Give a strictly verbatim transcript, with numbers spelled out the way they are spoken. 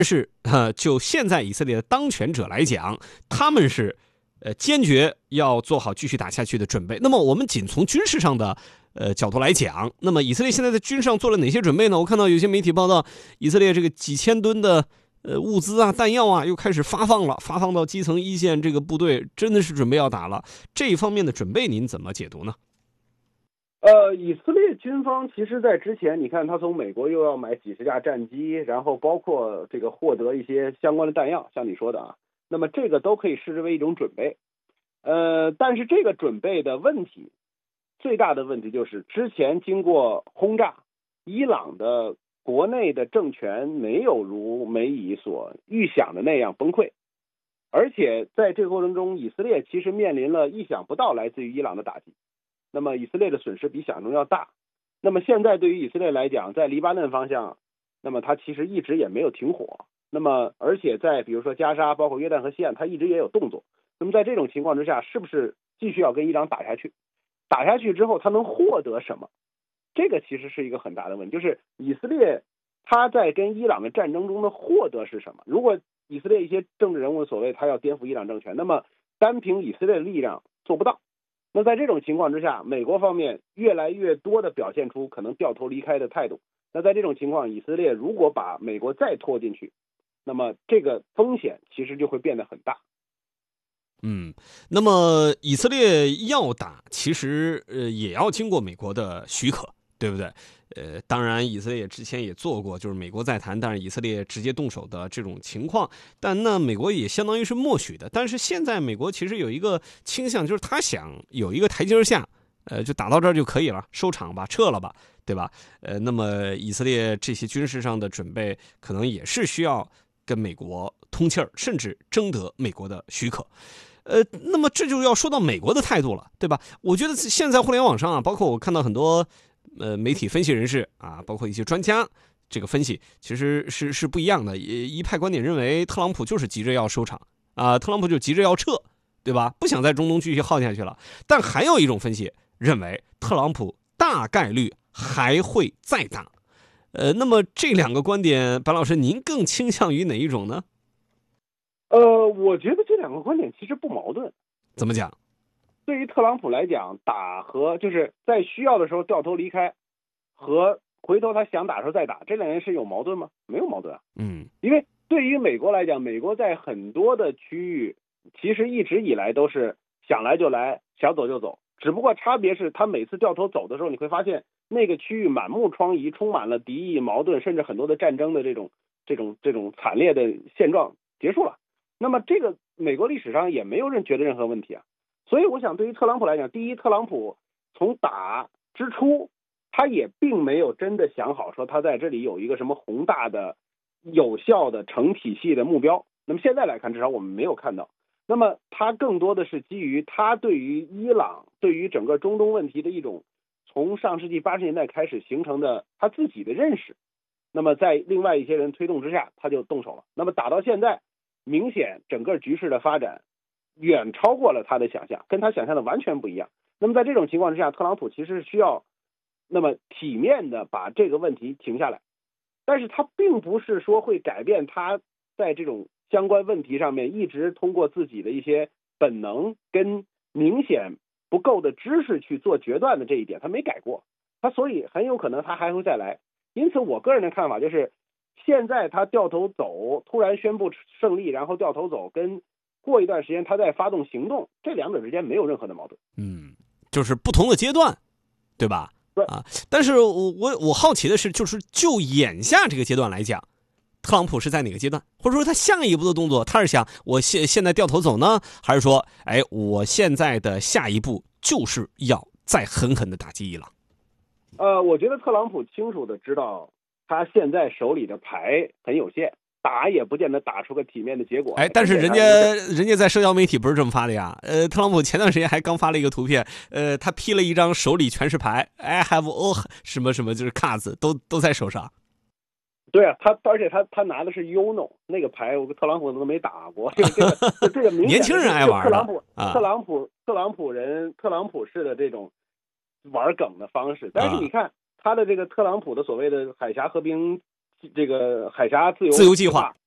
是呃，就现在以色列的当权者来讲，他们是呃坚决要做好继续打下去的准备。那么我们仅从军事上的呃角度来讲，那么以色列现在在军事上做了哪些准备呢？我看到有些媒体报道，以色列这个几千吨的呃物资啊、弹药啊，又开始发放了，发放到基层一线这个部队，真的是准备要打了。这一方面的准备，您怎么解读呢？ 呃，以色列军方其实在之前，你看他从美国又要买几十架战机，然后包括这个获得一些相关的弹药，像你说的啊，那么这个都可以视之为一种准备。呃，但是这个准备的问题，最大的问题就是之前经过轰炸，伊朗的国内的政权没有如美以所预想的那样崩溃，而且在这个过程中，以色列其实面临了意想不到来自于伊朗的打击。那么以色列的损失比想象中要大。那么现在对于以色列来讲，在黎巴嫩方向，那么它其实一直也没有停火。那么而且在比如说加沙，包括约旦河西岸，它一直也有动作。那么在这种情况之下，是不是继续要跟伊朗打下去？打下去之后，它能获得什么？这个其实是一个很大的问题，就是以色列它在跟伊朗的战争中的获得是什么？如果以色列一些政治人物所谓他要颠覆伊朗政权，那么单凭以色列的力量做不到。那在这种情况之下，美国方面越来越多的表现出可能掉头离开的态度。那在这种情况，以色列如果把美国再拖进去，那么这个风险其实就会变得很大。 嗯，那么以色列要打，其实呃也要经过美国的许可，对不对？呃，当然，以色列之前也做过，就是美国在谈，但是以色列直接动手的这种情况。但那美国也相当于是默许的。但是现在美国其实有一个倾向，就是他想有一个台阶下，呃，就打到这儿就可以了，收场吧，撤了吧，对吧？呃，那么以色列这些军事上的准备，可能也是需要跟美国通气儿，甚至征得美国的许可。呃，那么这就要说到美国的态度了，对吧？我觉得现在互联网上啊，包括我看到很多呃媒体分析人士啊，包括一些专家，这个分析其实是是不一样的。一派观点认为特朗普就是急着要收场啊，特朗普就急着要撤，对吧？不想在中东继续耗下去了。但还有一种分析认为，特朗普大概率还会再打。呃，那么这两个观点，白老师，您更倾向于哪一种呢？ 呃，我觉得这两个观点其实不矛盾。 怎么讲？ 对于特朗普来讲，打和就是在需要的时候掉头离开，和回头他想打的时候再打，这两件事有矛盾吗？没有矛盾啊。 嗯， 因为对于美国来讲，美国在很多的区域其实一直以来都是想来就来，想走就走。只不过差别是他每次掉头走的时候，你会发现那个区域满目疮痍，充满了敌意、矛盾，甚至很多的战争的这种这种这种惨烈的现状结束了。那么这个美国历史上也没有人觉得任何问题啊。所以我想对于特朗普来讲，第一，特朗普从打之初他也并没有真的想好说他在这里有一个什么宏大的有效的成体系的目标。那么现在来看，至少我们没有看到。那么他更多的是基于他对于伊朗、对于整个中东问题的一种从上世纪八十年代开始形成的他自己的认识。那么在另外一些人推动之下，他就动手了。那么打到现在，明显整个局势的发展远超过了他的想象，跟他想象的完全不一样。那么在这种情况之下，特朗普其实是需要那么体面的把这个问题停下来，但是他并不是说会改变他在这种相关问题上面一直通过自己的一些本能跟明显不够的知识去做决断的这一点，他没改过。他所以很有可能他还会再来。因此我个人的看法就是，现在他掉头走，突然宣布胜利，然后掉头走，跟过一段时间他再发动行动，这两者之间没有任何的矛盾。 嗯，就是不同的阶段，对吧？ 对啊，但是我我我好奇的是，就是就眼下这个阶段来讲，特朗普是在哪个阶段，或者说他下一步的动作，他是想我现现在掉头走呢，还是说，哎，我现在的下一步就是要再狠狠的打击伊朗？ 呃，我觉得特朗普清楚的知道，他现在手里的牌很有限，打也不见得打出个体面的结果。 哎，但是人家人家在社交媒体不是这么发的呀。呃，特朗普前段时间还刚发了一个图片，呃，他 P 了一张手里全是牌 ，I have all 什么什么，就是 cards 都都在手上。 对啊，他而且他他拿的是 Uno 那个牌，我特朗普都没打过。这个这个这个明显年轻人爱玩的。 特朗普啊， 特朗普特朗普人特朗普式的这种玩梗的方式。但是你看、啊、他的这个特朗普的所谓的海峡和平这个海峡自由自由计划